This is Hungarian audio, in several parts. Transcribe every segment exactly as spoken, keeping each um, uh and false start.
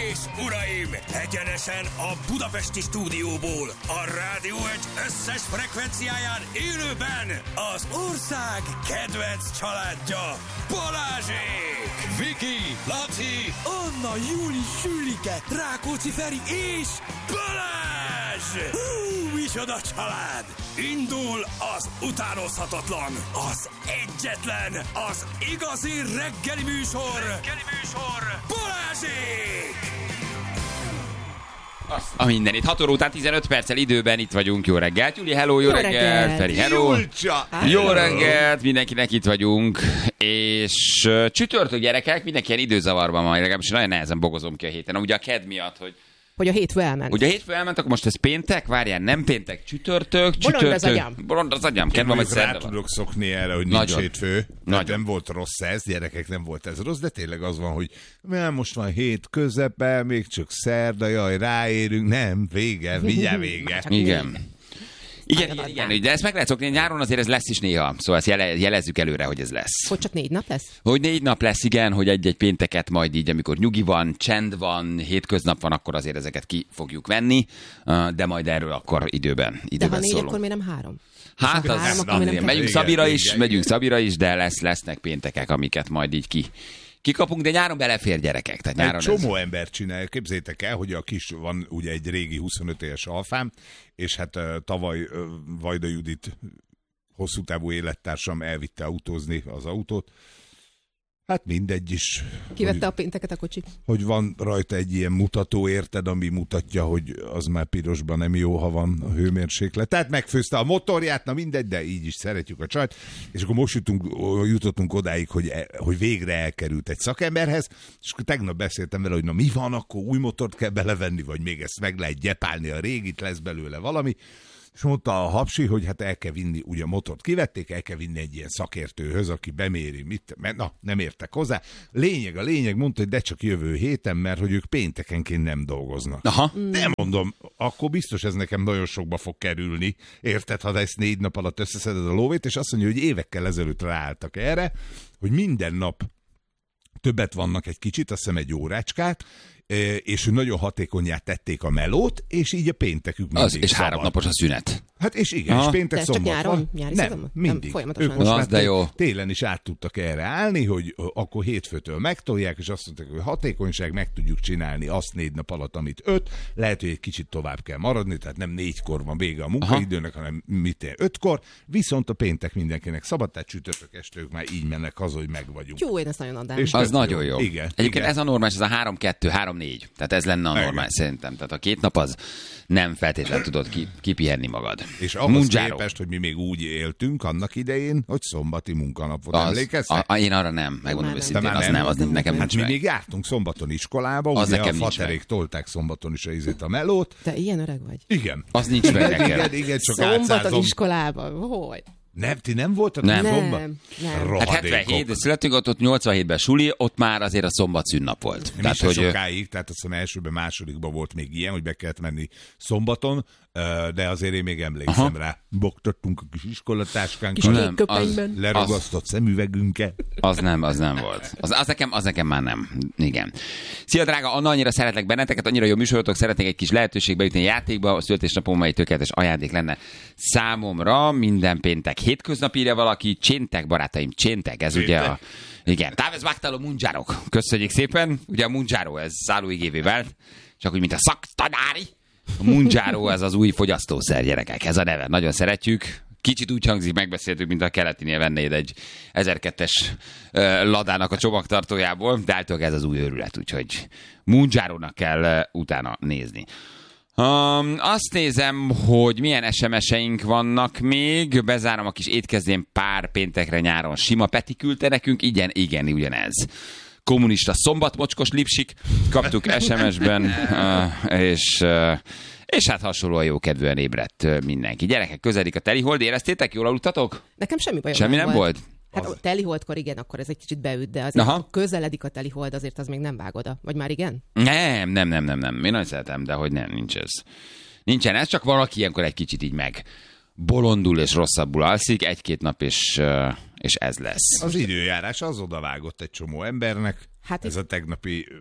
és uraim, egyenesen a budapesti stúdióból, a Rádió egy összes frekvenciáján élőben az ország kedvenc családja, Balázsék! Viki, Laci, Anna, Júli, Sülike, Rákóczi Feri és Balázs! Hú, micsoda család! Indul az utánozhatatlan, az egyetlen, az igazi reggeli műsor, reggeli műsor, Balázsék! A mindenit. hat óra után tizenöt perccel időben itt vagyunk. Jó reggelt, Júli, hello, jó, jó reggelt. reggelt. Feri, hello. Julcsa. Jó hello. reggelt, mindenkinek itt vagyunk. És uh, csütörtök gyerekek, mindenki ilyen időzavarban van, legalábbis nagyon nehezen bogozom ki a héten. Ugye a ked miatt, hogy Hogy a hétfő elment. Ugye a hétfő elment, akkor most ez péntek? Várjál, nem péntek, csütörtök, csütörtök. Bolond az agyam. Bolond az agyam. Kedvem, hogy rá tudok szokni erre, hogy nincs Nagyon. hétfő. Nagyon. Nem volt rossz ez, gyerekek, nem volt ez rossz, de tényleg az van, hogy mert most van hét közepe, még csak szerda, jaj, ráérünk, nem, vége, mindjárt vége. Igen. Igen, igen, igen, de ezt meg lehet szokni, nyáron azért ez lesz is néha, szóval ezt jele, jelezzük előre, hogy ez lesz. Hogy csak négy nap lesz? Hogy négy nap lesz, igen, hogy egy-egy pénteket majd így, amikor nyugi van, csend van, hétköznap van, akkor azért ezeket ki fogjuk venni, de majd erről akkor időben, időben De ha négy, szólunk. akkor miért nem három? Hát Három, az, akkor mi nem megyünk kell. Szabira Igen, is, igen, megyünk igen. Szabira is, de lesz, lesznek péntekek, amiket majd így ki. Kikapunk, de nyáron belefér gyerekek. Tehát nyáron Egy csomó ez... ember csinálja. Képzétek el, hogy a kis van ugye egy régi huszonöt éves alfám, és hát uh, tavaly uh, Vajda Judit hosszú távú élettársam elvitte autózni az autót. Hát mindegy is. Kivette hogy, a pénteket a kocsi. hogy van rajta egy ilyen mutató, érted, ami mutatja, hogy az már pirosban nem jó, ha van a hőmérséklet. Tehát megfőzte a motorját, na mindegy, de így is szeretjük a csajt. És akkor most jutunk, jutottunk odáig, hogy, hogy végre elkerült egy szakemberhez, és akkor tegnap beszéltem vele, hogy na mi van, akkor új motort kell belevenni, vagy még ezt meg lehet gyepálni a régit, lesz belőle valami. És mondta a hapsi, hogy hát el kell vinni, ugye a motort kivették, el kell vinni egy ilyen szakértőhöz, aki beméri, mit, mert na, nem értek hozzá. Lényeg, a lényeg mondta, hogy de csak jövő héten, mert hogy ők péntekenként nem dolgoznak. Aha. Nem mondom, akkor biztos ez nekem nagyon sokba fog kerülni, érted, ha ezt négy nap alatt összeszeded a lóvét, és azt mondja, hogy évekkel ezelőtt ráálltak erre, hogy minden nap többet vannak egy kicsit, azt hiszem egy órácskát, és nagyon hatékonnyá tették a melót, és így a péntekük mindig Az, és szabad. három napos a szünet. Hát és igen, Aha. és péntek De ez csak szombat nyáron? van. Nyári Nem, szezonban? mindig. Nem, folyamatosan. Ők most Az, már de jó. télen is át tudtak erre állni, hogy akkor hétfőtől megtolják, és azt mondták, hogy hatékonyság, meg tudjuk csinálni azt négy nap alatt, amit öt. Lehet, hogy egy kicsit tovább kell maradni, tehát nem négykor van vége a munkaidőnek, Aha. hanem mit ér, ötkor. Viszont a péntek mindenkinek szabad, tehát csütörtök este ők már így mennek haza, hogy meg vagyunk. Jó, én ezt nagyon adám. És Az tök nagyon jó. Igen, Egyébként igen. ez a normális, ez a három kettő, három négy. Tehát ez lenne a Igen. normális szerintem. Tehát a két nap az nem feltétlenül tudod ki, kipihenni magad. És ahhoz Mundzsáró. képest, hogy mi még úgy éltünk annak idején, hogy szombati munkanap volt. Az, Emlékeztek? a, a, én arra nem, megmondom Már nem. őszintén, Te már az nem? nem, az Nem, nekem nem. Hát nincs mi meg. még jártunk szombaton iskolába, Az ugye nekem a nincs faterék meg. tolták szombaton is a izét a melót. Te ilyen öreg vagy. Igen. Az nincs meg nekem. Igen, igen, csak Szombaton átszázom. iskolában. Hogy? Nem, ti nem voltak? Nem. Szombat? Nem, nem. Hát Rohadékok. hetvenhét, de születünk, ott, ott nyolcvanhétben suli, ott már azért a szombat szünnap volt. Mi Tehát, se hogy sokáig, tehát azt hiszem elsőben, másodikban volt még ilyen, hogy be kellett menni szombaton, de azért én még emlékszem Aha. rá. Bogtattunk a kis Kis iskolatáskánkkal, Nem, kék köpenyben. leragasztott szemüvegünket. az nem, az nem volt. Az, az, nekem, az nekem már nem. Igen. Szia, drága Anna, annyira szeretlek benneteket, annyira jó műsorotok, szeretnék egy kis lehetőségbe jutni a játékba, a születésnapom egy tökéletes ajándék lenne számomra. Minden péntek hétköznap írja valaki, cséntek, barátaim, cséntek, ez ugye a... Igen, Távez Vágtáló Mundzsárok. Köszönjük szépen. Ugye a Mundzsáró, ez szállóigévé vált, csak úgy, mint a szaktanári. A Mundzsáró, ez az új fogyasztószer, gyerekek. Ez a neve. Nagyon szeretjük. Kicsit úgy hangzik, megbeszéltük, mint a keletinél vennéd egy ezerkettes uh, ladának a csomagtartójából, de általában ez az új őrület, úgyhogy Mundzsárónak kell uh, utána nézni. Um, azt nézem, hogy milyen es em es-eink vannak még. Bezárom a kis étkezdén pár péntekre nyáron. Sima Peti küldte nekünk. Igen, igen, ugyanez. Kommunista szombatmocskos lipsik. Kaptuk es em es-ben, uh, és... Uh, és hát hasonlóan jókedvűen ébredt uh, mindenki. Gyerekek, közelik a telihold. Éreztétek? Jól aludtatok? Nekem semmi bajom Semmi nem volt? Hát a teliholdkor igen, akkor ez egy kicsit beüt, de azért Aha. ha közeledik a telihold, azért az még nem vág oda. Vagy már igen? Nem, nem, nem, nem, nem. Én nagyon szeretem, de hogy nem, nincs ez. Nincsen ez, csak valaki ilyenkor egy kicsit így meg bolondul és rosszabbul alszik, egy-két nap, és, uh, és ez lesz. Az időjárás az odavágott egy csomó embernek. Hát ez itt- a tegnapi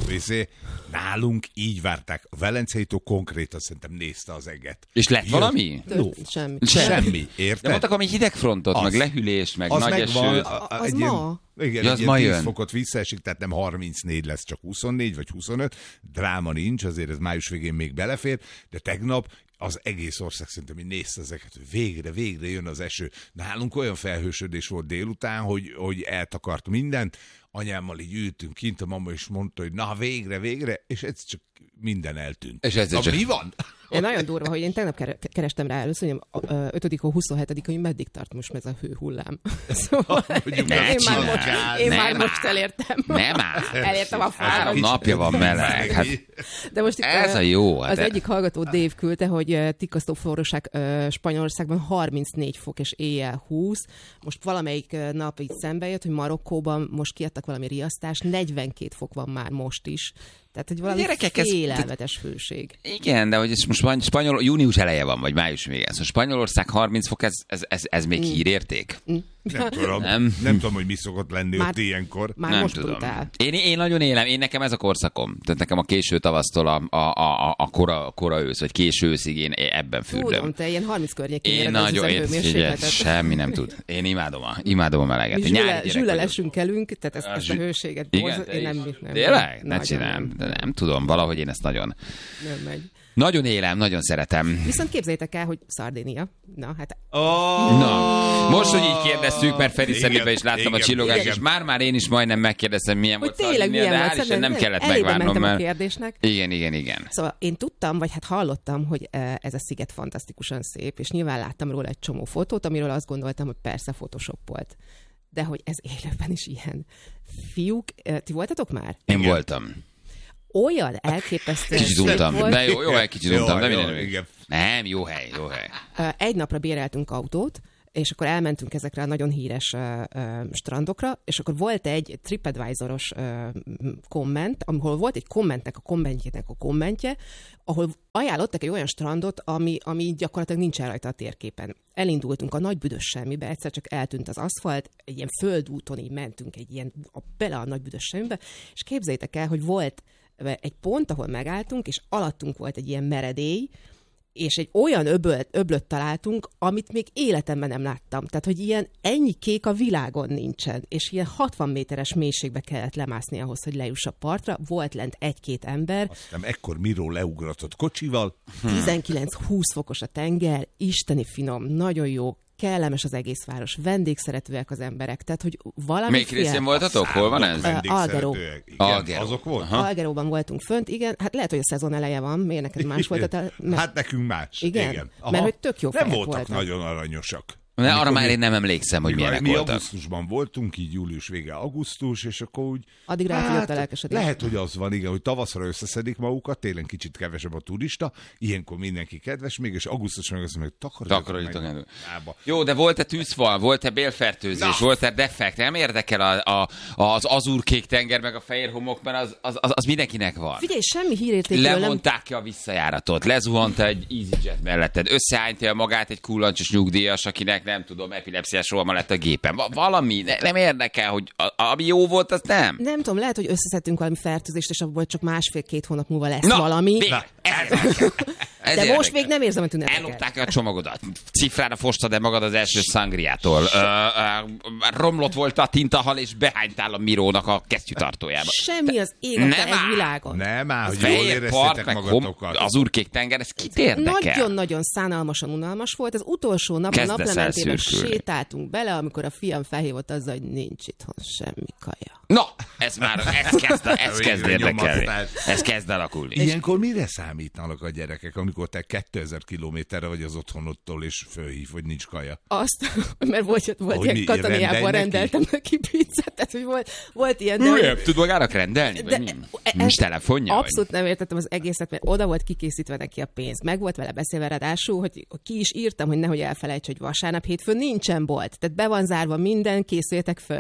Vészé, nálunk így várták. A Velencei tó konkrétan szerintem nézte az eget. És lett Jött- valami? Tört, semmi. Semmi, érted? De mondtak, ami hidegfrontot, Az. meg lehűlés, meg Az nagy megvan, esőt. a- a- Az egy ma? Ilyen, igen, Ja, egy az ilyen ma tíz jön. fokot visszaesik, tehát nem harmincnégy lesz, csak huszonnégy vagy huszonöt. Dráma nincs, azért ez május végén még belefér, de tegnap az egész ország szerintem így nézte ezeket, hogy végre, végre jön az eső. Nálunk olyan felhősödés volt délután, hogy, hogy eltakart mindent. Anyámmal így ültünk kint, a mama is mondta, hogy na végre, végre, és ez csak minden eltűnt. És ez na, csak- mi van? Én nagyon durva, hogy én tegnap kere- kerestem rá először, hogy ötödik hó huszonhetedik hogy meddig tart most ez a hőhullám. Szóval Mondjuk, én, ne én, már most, csináld, én nem már áll. most elértem. Nem áll. Elértem a Három fára. napja van meleg. Hát De most itt, ez ö, a jó. Az Hát egyik hallgató Dave küldte, hogy ö, tikasztó forróság ö, Spanyolországban harmincnégy fok és éjjel húsz. Most valamelyik ö, nap így szembe jött, hogy Marokkóban most kiadtak valami riasztást, negyvenkét fok van már most is. Tehát, hogy valami Gyerekek, ez- félelmetes hőség. igen, de hogy ez most van, spanyol, június eleje van, vagy május vége. Szóval Spanyolország harminc fok, ez, ez, ez, ez még hírérték? Nem tudom, Nem. nem. nem tudom, hogy mi szokott lenni Már- ott ilyenkor. Már Nem most tudom. brutál. Én, én nagyon élem, én nekem ez a korszakom. Tehát nekem a késő tavasztól a, a, a, a kora, kora ősz, vagy késő őszig én ebben fürdöm. Tudom, te ilyen harminc környékén Én éred nagyon, az én, figyelj, hőmérsékletet. semmi nem tud. Én imádom a, imádom a meleget. Mi Nyári zsülle, gyerek zsülle vagyok. lesünk elünk, tehát ezt, A ezt a zsü- hőséget. Igen, borz- te én nem, is. nem, Tényleg? Ne nagyon csinálom. Nem, De nem tudom, valahogy én ezt nagyon, nem megy. nagyon élem, nagyon szeretem. Viszont képzeljétek el, hogy Szardénia. Na, hát Oh, Na, most, hogy így kérdeztük, mert Feri Igen, szemébe is láttam a igen, csillogást, igen. és már-már én is majdnem megkérdeztem, milyen hogy volt tényleg Szardinia, milyen de volt. hál' Isten Szerintem nem kellett elébe megvárnom, mentem a mert... kérdésnek. Igen, igen, igen. Szóval én tudtam, vagy hát hallottam, hogy eh, ez a sziget fantasztikusan szép, és nyilván láttam róla egy csomó fotót, amiről azt gondoltam, hogy persze Photoshop volt. De hogy ez élőben is ilyen. Fiúk, eh, ti voltatok már? Én voltam. Olyan elképesztően Kicsit szép untam. volt. De jó, jó hely, kicsit Jó, untam. De jó, minden igen. Nem, jó hely, jó hely. Ö, Egy napra béreltünk autót, és akkor elmentünk ezekre a nagyon híres ö, ö, strandokra, és akkor volt egy TripAdvisor-os ö, komment, ahol volt egy kommentnek a kommentjének a kommentje, ahol ajánlottak egy olyan strandot, ami, ami gyakorlatilag nincs rajta a térképen. Elindultunk a nagy büdös semmibe, egyszer csak eltűnt az aszfalt, egy ilyen földúton így mentünk egy ilyen, a, bele a nagy büdös semmibe, és képzeljétek el, hogy volt egy pont, ahol megálltunk, és alattunk volt egy ilyen meredély, és egy olyan öblöt, öblöt találtunk, amit még életemben nem láttam. Tehát, hogy ilyen ennyi kék a világon nincsen, és ilyen hatvan méteres mélységbe kellett lemászni ahhoz, hogy lejuss a partra. Volt lent egy-két ember, Aztán ekkor Miró leugratott kocsival. tizenkilenc-húsz fokos a tenger, isteni finom, nagyon jó, kellemes az egész város, vendégszeretőek az emberek, tehát, hogy valami Melyik részén voltatok? Hol van ez? Algaró. Vendégszeretőek. Igen, Algaró. azok volt? Algaróban voltunk fönt, igen, hát lehet, hogy a szezon eleje van, miért neked más volt? A mert, Hát nekünk más. Igen? Igen. Mert hogy tök jó Nem fejek voltak voltak. nagyon aranyosak. De arra Amikor már mi- én nem emlékszem, hogy Mikor milyenek mi voltak. augusztusban voltunk, így július vége augusztus, és akkor úgy... Addig ráfogyott a lelkesedés. lehet, hogy az van, igen, hogy tavaszra összeszedik magukat, télen kicsit kevesebb a turista, ilyenkor mindenki kedves, még és augusztusban meg azt mondja, hogy takarodjatok Takarodjatok meg. meg. Ába. Jó, de volt-e tűzfal, volt-e bélfertőzés, Na. volt-e defekt? Nem érdekel a, a, az azurkék tenger, meg a fehér homok, mert az, az, az, az mindenkinek van. Figyelj, semmi hírértékről nem... Lemondták ki a visszajáratot, lezuhant egy EasyJet melletted, összeállítja magát egy kullancsos nyugdíjas, akinek nem tudom, epilepsziás rohama lett a gépen. Va- valami, ne, nem érdekel, hogy a, ami jó volt, az nem. Nem tudom, lehet, hogy összeszedtünk valami fertőzést, és abból csak másfél-két hónap múlva lesz Na, valami. végre. Ez érdekel. Ez De most érdekel. még nem érzem a tüneteket. Ellopták a csomagodat. Cifrára fostad el magad az első szangriától. Ö, ö, romlott volt a tintahal, és behánytál a Mirónak a kesztyűtartójába. Semmi az ég, Nem ez áll. világon. Nem áll, hogy jól Fehér part, éreztétek meg hom, magatokat. az urkék tenger, ez kit érdekel? Nagyon-nagyon szánalmasan unalmas volt. Az utolsó nap a Kezdesz naplementében elszürkülni. sétáltunk bele, amikor a fiam felhívott azzal, hogy nincs itthon semmi kaja. Na, ez már, ez kezd, ez kezd Végre érdekelni. nyomadtál. Ez kezd alakulni. Ilyenkor mire számítanak a gyerekek, amikor te kétezer kilométerre vagy az otthonodtól, és fölhív, hogy nincs kaja? Azt, mert volt, volt Hogy ilyen mi, Kataliniában rendelj neki? rendeltem neki pizzát, tehát hogy volt, volt ilyen, de, Hülye, tud magának rendelni? Vagy de- mi? e- Nincs telefonja? vagy? abszolút nem értettem az egészet, mert oda volt kikészítve neki a pénz. Meg volt vele beszélve, ráadásul, hogy ki is írtam, hogy nehogy elfelejts, hogy vasárnap hétfőn nincsen bolt. Tehát be van zárva minden, készüljetek fölre.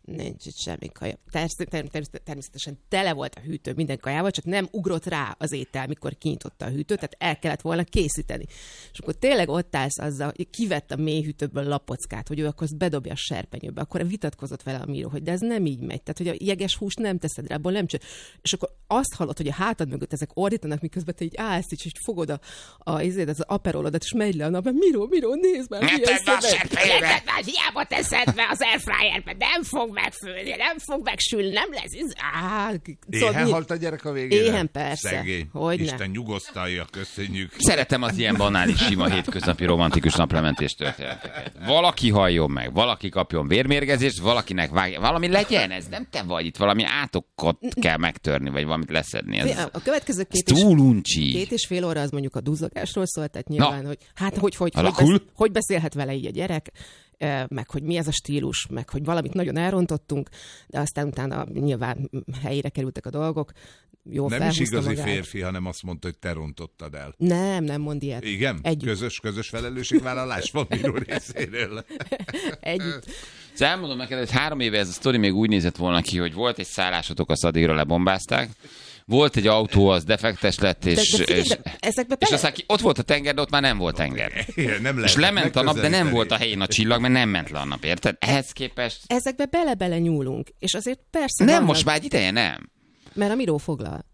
Nincs itt semmi kaja. Tersz- term- term- természetesen tele volt a hűtő minden kajával, csak nem ugrott rá az étel, mikor kinyitotta a hűtőt, tehát el kellett volna készíteni. És akkor tényleg ott állsz azzal, hogy kivett a mély hűtőből lapockát, hogy ő akkor azt bedobja a serpenyőbe. Akkor vitatkozott vele a Miro, hogy de ez nem így megy. Tehát, hogy a jeges húst nem teszed rá, abból nem csinál. És akkor azt hallod, hogy a hátad mögött ezek ordítanak, miközben te így állsz, és így fogod a, a, az, az aperolodat, és megy le a nap, Miro, Miro, nézd már, mi ez a serpenyőbe! hiába teszed be az airfryerbe, nem fog megfőzni, nem fog megsülni, nem lesz. Á, Éhen halt a gyerek a végén? Éhen, persze. Szegény. Hogyne. Isten nyugosztalja, köszönjük. Szeretem az ilyen banális, sima, hétköznapi romantikus naplementés történeteket. Valaki halljon meg, valaki kapjon vérmérgezést, valakinek vágja. Valami legyen, ez nem te vagy itt, valami átokot kell megtörni, vagy valamit leszedni. Ez, A következő két ez és, túl uncsi. két és fél óra az mondjuk a duzzogásról szólt, tehát nyilván, Na. hogy hát hogy, hogy, hogy, Alakul? besz, hogy beszélhet vele így a gyerek, meg hogy mi ez a stílus, meg hogy valamit nagyon elrontottunk, de aztán utána nyilván helyére kerültek a dolgok. Jó, Nem is igazi magát. férfi, hanem azt mondta, hogy te rontottad el. Nem, nem mond ilyet. Igen? Együtt. Közös, közös felelősségvállalás van Miro részéről. Együtt. Szóval elmondom neked, hogy három éve ez a sztori még úgy nézett volna ki, hogy volt egy szállásotok, a Szadigra lebombázták, volt egy autó, az defektes lett, és, De, de figyelj, és, de ezekbe és bele... aztán ki, ott volt a tenger, de ott már nem volt tenger. Igen, nem És lement a nap, de nem megközelíteni. volt a helyén a csillag, mert nem ment le a nap, érted? Ehhez képest... Ezekbe bele-bele nyúlunk, és azért persze Nem, vannak, most már egy ideje nem. mert a Miro foglal.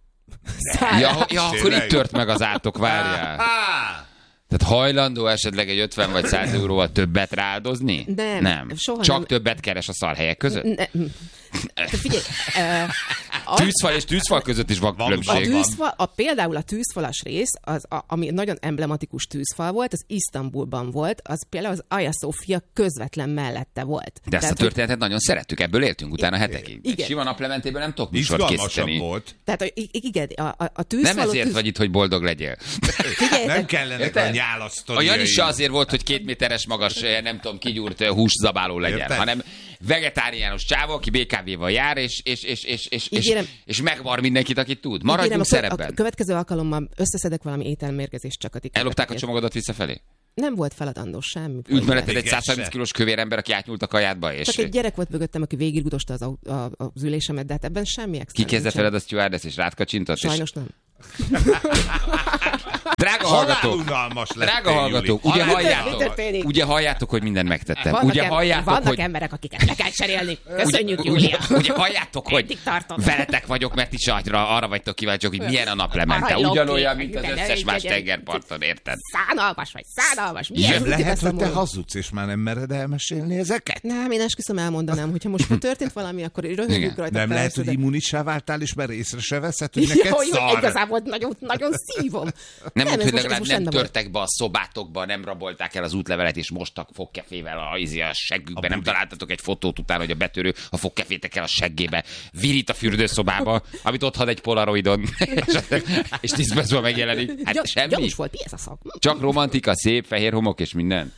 Ja, ja akkor Tényleg? itt tört meg az átok, várjál. Tehát hajlandó esetleg egy ötven vagy száz euróval többet rááldozni? Nem, nem. soha Csak nem. többet keres a szarhelyek között? Ne, de figyelj, uh, a, Tűzfal és tűzfal között is van a, különbség. tűzfal, a, például a tűzfalas rész, az, a, ami nagyon emblematikus tűzfal volt, az Isztambulban volt, az például az Hagia Sophia közvetlen mellette volt. De ezt Tehát, a történetet nagyon szerettük, ebből éltünk utána hetekig. Igen. Egy sima naplementében nem tudok műsort Izgalmasabb készíteni. volt. Tehát, hogy i- igen, a, a, a Nem tűzfal... ezért tűz... vagy itt, hogy boldog legyél. Figyeljetek, Nem kellenek Érted? a nyálasztani. A Jani se azért volt, hogy két méteres magas, nem tudom, kigyúrt húszabáló legyen, Érted? hanem vegetáriánus csávó, aki bé ká véval jár, és, és, és, és, és, és, Ígérem. és megvar mindenkit, akit tud. ígérem, Maradjunk a, kö- szerepben. a következő alkalommal összeszedek valami ételmérgezést csak a ti Ellopták a kedvetekért. csomagodat visszafelé? Nem volt feladandó semmi. Úgy meneted egy Igen, száz harminc se. kilós kövér ember, aki átnyúlt a kajádba, és Csak egy gyerek volt mögöttem, aki végiggudosta az, au- a, az ülésemet, de hát ebben semmi extra kikezdett nincsen. veled a stewardess, és rád kacsintott. És... Sajnos nem. Drága hallgatók, Halálunalmas lettél, drága hallgatók, Júli. ugye Halál- Mi halljátok, történik? ugye halljátok, hogy mindent megtettem. Vannak, Ugye em- halljátok, vannak hogy... emberek, akiket le kell cserélni. Köszönjük, ugye, Júlia. ugye, ugye halljátok, hogy Eddig tartott. veletek vagyok, mert is arra, arra vagytok kíváncsiak, hogy milyen a naplemente. Hajlok Ugyanolyan, ki. mint az De ne összes más legyen. tengerparton, érted? Szánalmas vagy, szánalmas. Igen, Milyen Lehet, hogy te beszámoló? hazudsz, és már nem mered elmesélni ezeket? Nem, én esküszöm elmondanám, hogyha most történt valami, akkor Igen. röhögjük rajta. Nem lehet, persze, hogy de- immunissá váltál, és már észre se veszed, hogy Jó, neked jó, szar. igazából nagyon, nagyon szívom. Nem, ez úgy, hogy most- ez legalább most nem rendben volt. törtek be a szobátokba, nem rabolták el az útlevelet, és mostak fogkefével a, izé a seggükbe, A nem budi. találtatok egy fotót utána, hogy a betörő a fogkefétekkel a seggébe virít a fürdőszobába, amit ott had egy polaroidon, és, és tíz percben megjelenik. Hát Gy- semmi. Gyanús volt, mi ez a szak? Csak romantika, szép, fehér homok és minden.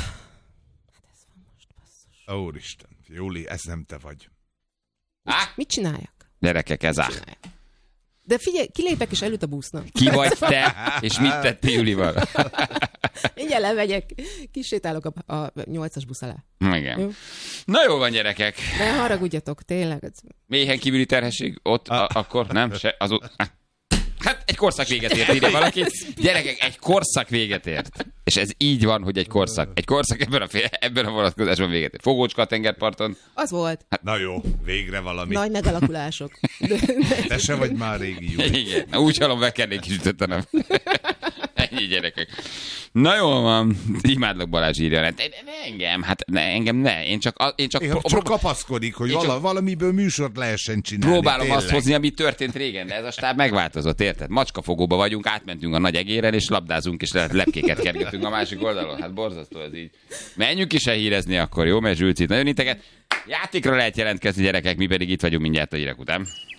Úristen, Júli, ez nem te vagy. Á, Mit csináljak? gyerekek, ez áll. De figyelj, kilépek és előtt a busznak. Ki vagy te, és mit tettél Julival? Mindjárt levegyek, kisétálok a, a nyolcas busz alá. Igen. Jó. Na jó van, gyerekek. Ne haragudjatok, tényleg. Mélyen kívüli terhesség? Ott, a, akkor nem? Se, az, hát egy korszak véget ért, írja valaki. Gyerekek, egy korszak véget ért. És ez így van, hogy egy korszak. Egy korszak ebben a, fél, ebben a vonatkozásban véget ért. Fogócska a tengerparton. Az volt. Na jó, végre valami. Nagy megalakulások. Te se vagy már régi Júli. Igen. Na, úgy hallom, bekernék is ütöttenem. Ennyi, gyerekek. Na jó van, imádlak, Balázs írja. Ne, ne engem, hát ne, engem ne. Én csak, a- én csak, Én pro- csak pro- kapaszkodik, hogy Én csak- vala, valamiből műsort lehessen csinálni. próbálom tényleg. azt hozni, ami történt régen, de ez a stáb megváltozott, érted? Macskafogóba vagyunk, átmentünk a nagy egéren, és labdázunk, és lehet lepkéket kergetünk a másik oldalon. Hát borzasztó ez így. Menjünk is el hírezni akkor, jó? Mert Zsülcit nagyon integet. Játékra lehet jelentkezni, gyerekek, mi pedig itt vagyunk mindjárt a hírek után.